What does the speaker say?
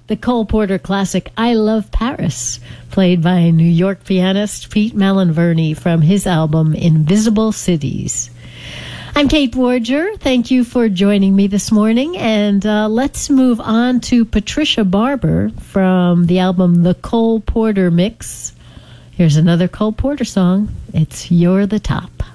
the Cole Porter classic I Love Paris, played by New York pianist Pete Malinverni from his album Invisible Cities. I'm Kate Borger. Thank you for joining me this morning, and let's move on to Patricia Barber from the album The Cole Porter Mix. Here's another Cole Porter song. It's You're the Top.